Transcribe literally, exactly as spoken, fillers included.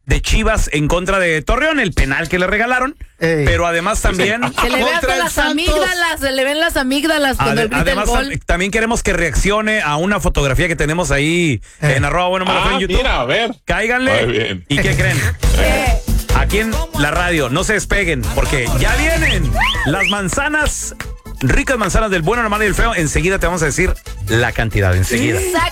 de Chivas en contra de Torreón, el penal que le regalaron, Ey. pero además también... Se le ven hasta las amígdalas, se le ven las amígdalas cuando Ade, grita además, el gol. También queremos que reaccione a una fotografía que tenemos ahí eh. en arroba bueno malo ah, en YouTube. Mira, a ver. Cáiganle. Muy bien. ¿Y qué creen? Eh. Aquí en la radio, no se despeguen, porque ya vienen las manzanas, ricas manzanas del bueno, el malo y el feo. Enseguida te vamos a decir la cantidad, enseguida.